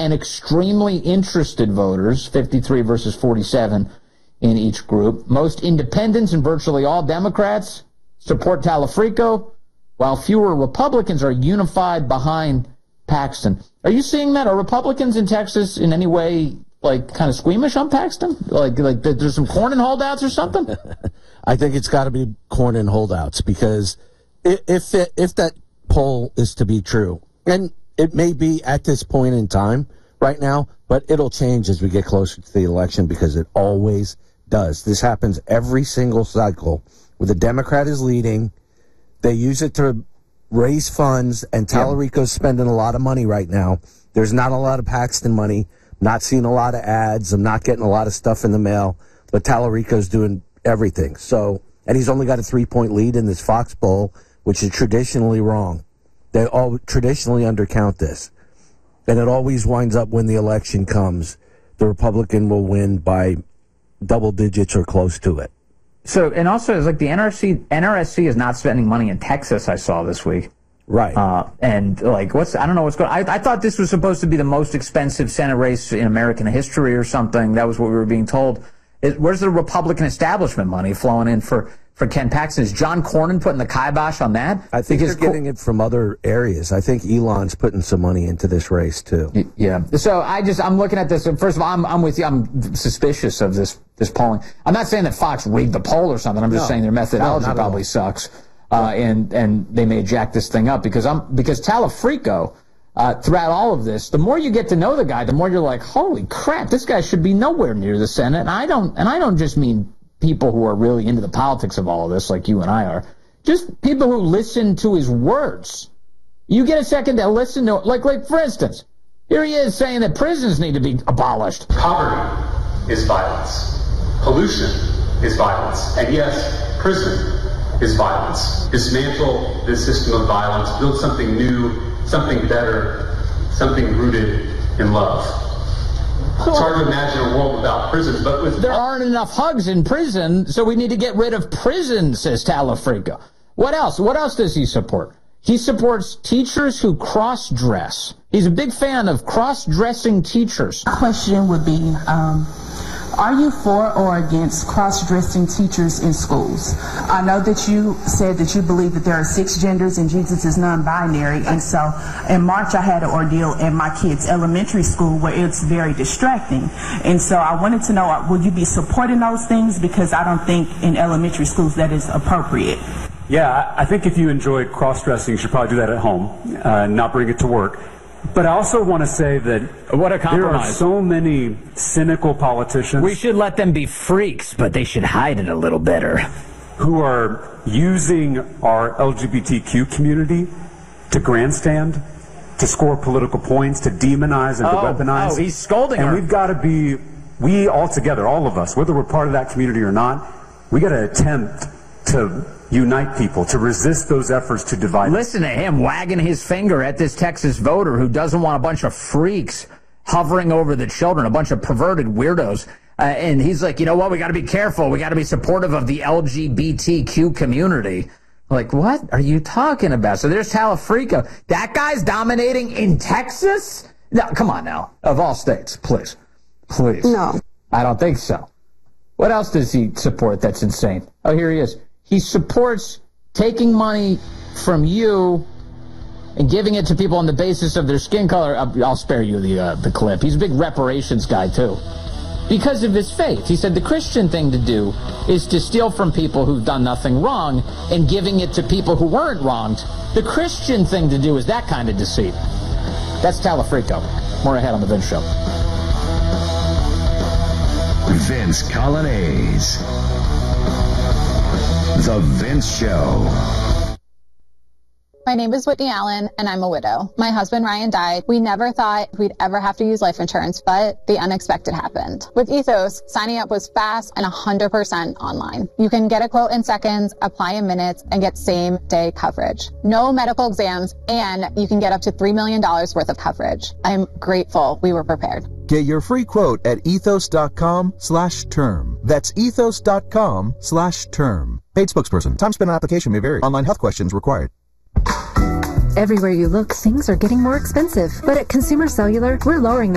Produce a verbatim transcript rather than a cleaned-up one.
and extremely interested voters, fifty-three versus forty-seven in each group. Most independents and virtually all Democrats support Talafrico, while fewer Republicans are unified behind Paxton. Are you seeing that? Are Republicans in Texas in any way, like, kind of squeamish on Paxton? Like, like there's some Cornyn holdouts or something? I think it's got to be Cornyn holdouts, because if it, if that poll is to be true, and it may be at this point in time right now, but it'll change as we get closer to the election, because it always does. This happens every single cycle where the Democrat is leading. They use it to raise funds, and Talarico's spending a lot of money right now. There's not a lot of Paxton money. Not seeing a lot of ads. I'm not getting a lot of stuff in the mail, but Talarico's doing everything. So, and he's only got a three-point lead in this Fox poll, which is traditionally wrong. They all traditionally undercount this. And it always winds up when the election comes, the Republican will win by double digits or close to it. So, and also, it's like the N R C, N R S C is not spending money in Texas, I saw this week. Right. Uh, and, like, what's, I don't know what's going on. I, I thought this was supposed to be the most expensive Senate race in American history or something. That was what we were being told. It, where's the Republican establishment money flowing in for, for Ken Paxton? Is John Cornyn putting the kibosh on that? I think because they're getting it from other areas. I think Elon's putting some money into this race, too. Yeah. So I just, I'm looking at this. And first of all, I'm, I'm with you. I'm suspicious of this, this polling. I'm not saying that Fox rigged the poll or something. I'm just no. saying their methodology no, probably sucks. Uh, and, and they may jack this thing up because I'm, because Talafrico, uh, throughout all of this, the more you get to know the guy, the more you're like, holy crap, this guy should be nowhere near the Senate. And I don't, and I don't just mean people who are really into the politics of all of this, like you and I are, just people who listen to his words. You get a second to listen to, like, like for instance, here he is saying that prisons need to be abolished. Poverty is violence. Pollution is violence. And yes, prison is violence. Dismantle this system of violence, build something new, something better, something rooted in love. So, it's hard to imagine a world without prisons, but with... There aren't enough hugs in prison, so we need to get rid of prison, says Talafrico. What else? What else does he support? He supports teachers who cross-dress. He's a big fan of cross-dressing teachers. My question would be, um, are you for or against cross-dressing teachers in schools? I know that you said that you believe that there are six genders and Jesus is non-binary, and so in March I had an ordeal in my kids' elementary school where it's very distracting. And so I wanted to know, will you be supporting those things? Because I don't think in elementary schools that is appropriate. Yeah, I think if you enjoy cross-dressing, you should probably do that at home, uh, not bring it to work. But I also want to say that what a compromise. There are so many cynical politicians. We should let them be freaks, but they should hide it a little better. Who are using our L G B T Q community to grandstand, to score political points, to demonize and oh, to weaponize. Oh, he's scolding and her. And we've got to be, we all together, all of us, whether we're part of that community or not, we got to attempt to unite people, to resist those efforts to divide. Listen to him wagging his finger at this Texas voter who doesn't want a bunch of freaks hovering over the children, a bunch of perverted weirdos. Uh, and he's like, you know what? We got to be careful. We got to be supportive of the L G B T Q community. Like, what are you talking about? So there's Talafrico. That guy's dominating in Texas? No, come on now. Of all states, please. Please. No. I don't think so. What else does he support that's insane? Oh, here he is. He supports taking money from you and giving it to people on the basis of their skin color. I'll, I'll spare you the uh, the clip. He's a big reparations guy, too. Because of his faith. He said the Christian thing to do is to steal from people who've done nothing wrong and giving it to people who weren't wronged. The Christian thing to do is that kind of deceit. That's Talafrico. More ahead on The Vince Show. Vince Coglianese. The Vince Show. My name is Whitney Allen, and I'm a widow. My husband, Ryan, died. We never thought we'd ever have to use life insurance, but the unexpected happened. With Ethos, signing up was fast and one hundred percent online. You can get a quote in seconds, apply in minutes, and get same-day coverage. No medical exams, and you can get up to three million dollars worth of coverage. I'm grateful we were prepared. Get your free quote at ethos.com slash term. That's ethos.com slash term. Paid spokesperson. Time spent on application may vary. Online health questions required. Everywhere you look, things are getting more expensive. But at Consumer Cellular, we're lowering